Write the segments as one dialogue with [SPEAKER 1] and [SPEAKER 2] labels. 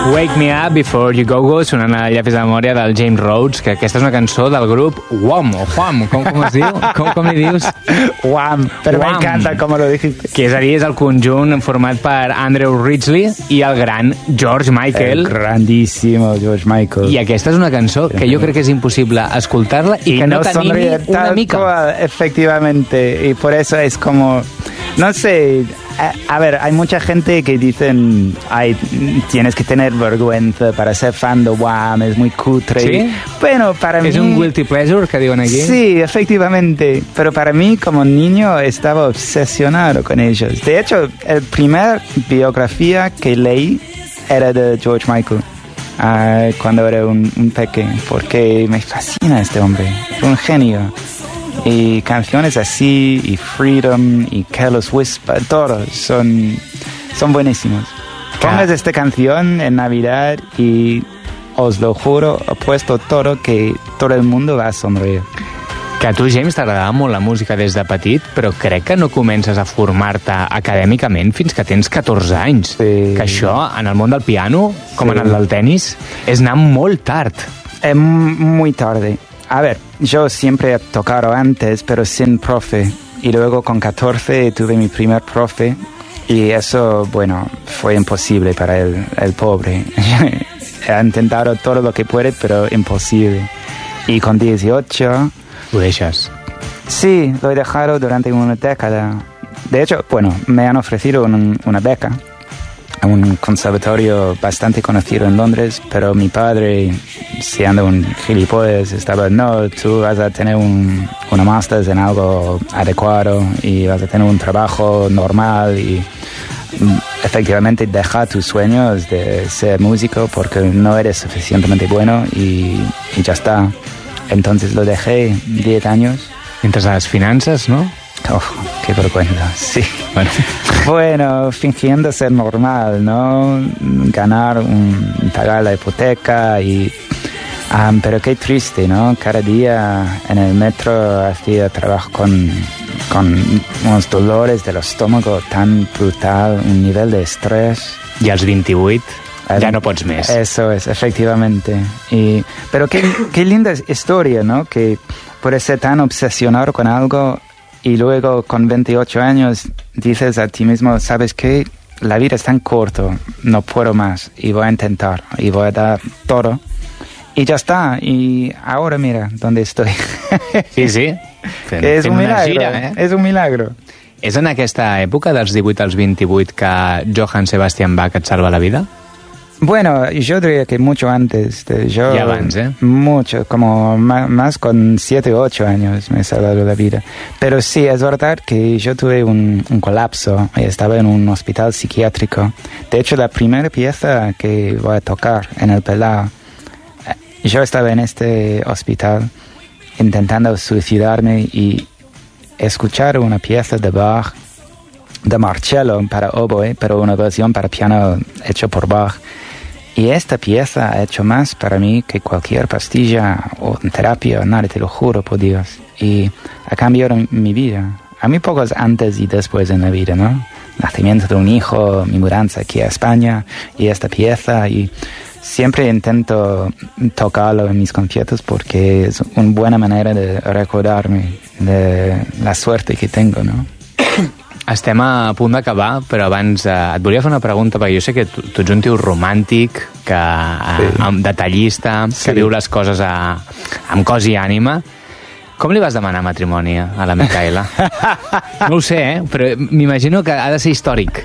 [SPEAKER 1] Wake Me Up Before You Go Go, sonant a Llapis de memòria del James Rhodes, que aquesta és una cançó del grup Wham, o Wham, com es diu? Com li dius?
[SPEAKER 2] Wham, però me encanta com lo dijiste.
[SPEAKER 1] Que és a dir, és el conjunt format per Andrew Ridgeley i el gran George Michael.
[SPEAKER 2] El grandísimo George Michael.
[SPEAKER 1] I aquesta és una cançó que jo crec que és impossible escoltar-la i que no t'animi una mica.
[SPEAKER 2] Cual, efectivamente, y por eso es como, no sé, a ver, hay mucha gente que dicen, ay, tienes que tener vergüenza para ser fan de Wham, es muy cutre.
[SPEAKER 1] ¿Sí?
[SPEAKER 2] Bueno, para mí...
[SPEAKER 1] ¿Es un guilty pleasure que digan aquí?
[SPEAKER 2] Sí, efectivamente, pero para mí como niño estaba obsesionado con ellos. De hecho, el primer biografía que leí era de George Michael. Cuando era un pequeño, porque me fascina este hombre, es un genio. Y canciones así, y Freedom, y Careless Whisper, todos son buenísimos. Pongas esta canción en Navidad y os lo juro, apuesto todo que todo el mundo va a sonreír.
[SPEAKER 1] Que a tu, James, t'agradava molt la música des de petit, però crec que no comences a formar-te acadèmicament fins que tens 14 anys.
[SPEAKER 2] Sí.
[SPEAKER 1] Que això, en el món del piano, com en el del tenis, és anar molt tard.
[SPEAKER 2] Muy tarde. A ver, yo siempre he tocado antes, pero sin profe. Y luego con 14 tuve mi primer profe. Y eso, bueno, fue imposible para el pobre. Ha intentado todo lo que puede, pero imposible. Y con 18...
[SPEAKER 1] Ho deixes.
[SPEAKER 2] Sí, lo he dejado durante una década. De hecho, bueno, me han ofrecido una beca a un conservatorio bastante conocido en Londres, pero mi padre, siendo un gilipollas, estaba, no, tú vas a tener una máster en algo adecuado y vas a tener un trabajo normal y efectivamente deja tus sueños de ser músico porque no eres suficientemente bueno y ya está. Entonces lo dejé 10 años.
[SPEAKER 1] Mientras las finanzas, ¿no?
[SPEAKER 2] Oh, qué vergüenza, sí. Bueno, fingiendo ser normal, ¿no? Ganar, pagar la hipoteca y... pero qué triste, ¿no? Cada día en el metro hacía trabajo con unos dolores del estómago tan brutal, un nivel de estrés.
[SPEAKER 1] I als 28... ya no pots més.
[SPEAKER 2] Eso es, efectivamente. Pero qué linda historia, ¿no? Que puedes ser tan obsesionado con algo y luego con 28 años dices a ti mismo, ¿sabes qué? La vida es tan corta, no puedo más y voy a intentar y voy a dar todo. Y ya está. Y ahora mira dónde estoy.
[SPEAKER 1] Sí, sí.
[SPEAKER 2] Que és un milagro, gira, és un milagro.
[SPEAKER 1] És en aquesta època, dels 18 als 28, que Johann Sebastian Bach et salva la vida?
[SPEAKER 2] Bueno, yo diría que mucho antes.
[SPEAKER 1] Ya abans, ¿eh?
[SPEAKER 2] Mucho, como más con 7 o 8 años me he salvado la vida. Pero sí, es verdad que yo tuve un colapso y estaba en un hospital psiquiátrico. De hecho, la primera pieza que voy a tocar en el Palau, yo estaba en este hospital intentando suicidarme y escuchar una pieza de Bach, de Marcello para oboe, pero una versión para piano hecho por Bach. Y esta pieza ha hecho más para mí que cualquier pastilla o terapia, nada, te lo juro por Dios. Y ha cambiado mi vida. A mí pocos antes y después en la vida, ¿no? Nacimiento de un hijo, mi mudanza aquí a España y esta pieza. Y siempre intento tocarlo en mis conciertos porque es una buena manera de recordarme de la suerte que tengo, ¿no?
[SPEAKER 1] Estem a punt d'acabar, però abans et volia fer una pregunta, perquè jo sé que tu ets un tio romàntic, detallista, que viu les coses amb cos i ànima. Com li vas demanar matrimoni a la Micaela? No ho sé, però m'imagino que ha de ser històric.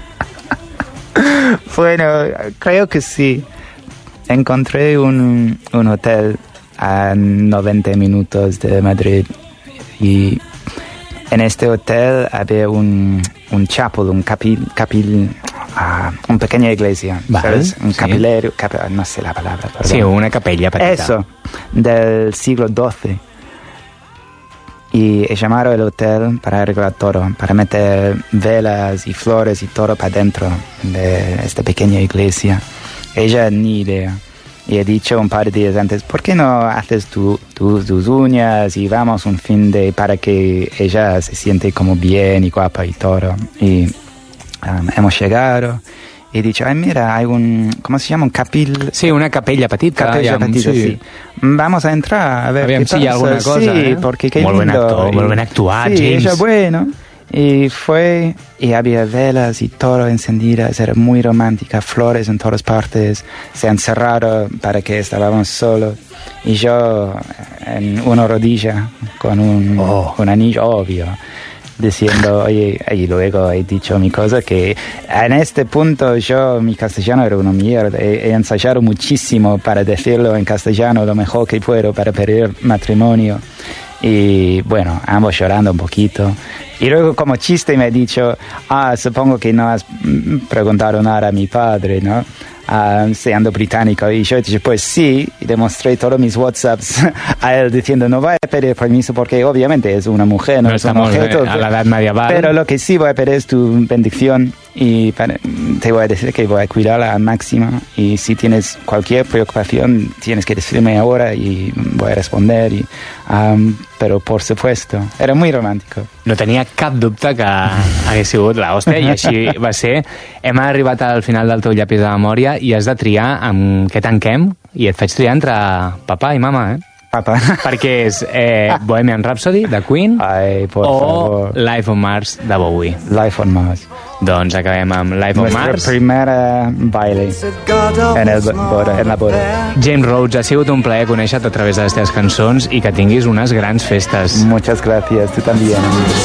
[SPEAKER 2] Bueno, creo que sí. Encontré un hotel a 90 minutos de Madrid y en este hotel había un chapel, una pequeña iglesia,
[SPEAKER 1] vale,
[SPEAKER 2] ¿sabes? Un capillero, no sé la palabra. Perdón.
[SPEAKER 1] Sí, una capella petita.
[SPEAKER 2] Eso, del siglo XII. Y he llamado al hotel para arreglar todo, para meter velas y flores y todo para dentro de esta pequeña iglesia. Ella ni idea. Y he dicho un par de días antes, ¿por qué no haces tus uñas y vamos un fin de para que ella se siente como bien y guapa y todo? Y hemos llegado y he dicho, ay, mira, hay ¿cómo se llama? Un capil...
[SPEAKER 1] Sí, una capella petita.
[SPEAKER 2] Capella petita, sí. Vamos a entrar a ver
[SPEAKER 1] qué pasa. Si hi ha alguna cosa,
[SPEAKER 2] sí, porque qué
[SPEAKER 1] molt
[SPEAKER 2] lindo.
[SPEAKER 1] Molt ben actuat,
[SPEAKER 2] sí,
[SPEAKER 1] James.
[SPEAKER 2] Ella, bueno. Y fue, y había velas y todo encendidas, era muy romántica, flores en todas partes, se han cerrado para que estábamos solos. Y yo en una rodilla con un anillo, obvio, diciendo, oye, y luego he dicho mi cosa, que en este punto mi castellano era una mierda, he ensayado muchísimo para decirlo en castellano lo mejor que puedo para pedir matrimonio. Y bueno, ambos llorando un poquito. Y luego como chiste me ha dicho, supongo que no has preguntado nada a mi padre, ¿no? Siendo británico. Y yo he dicho, pues sí, y demostré todos mis WhatsApps a él diciendo, no voy a pedir permiso porque obviamente es una mujer, no es un objeto.
[SPEAKER 1] A la edad medieval.
[SPEAKER 2] Pero lo que sí voy a pedir es tu bendición y te voy a decir que voy a cuidarla al máximo, y si tienes cualquier preocupación tienes que decirme ahora y voy a responder. Però por supuesto, era muy romàntico.
[SPEAKER 1] No tenia cap dubte que hagués sigut l'hòstia, i així va ser. Hem arribat al final del teu llapis de memòria i has de triar amb què tanquem, i et faig triar entre papà i mama,
[SPEAKER 2] Papa.
[SPEAKER 1] Perquè és Bohemian Rhapsody, de Queen,
[SPEAKER 2] favor.
[SPEAKER 1] Life on Mars, de Bowie.
[SPEAKER 2] Life on Mars.
[SPEAKER 1] Doncs acabem amb Life on Mars.
[SPEAKER 2] Nuestra primera baile en la boda.
[SPEAKER 1] James Rhodes, ha sigut un plaer conèixer-te a través de les teves cançons i que tinguis unes grans festes.
[SPEAKER 2] Muchas gracias, tú también.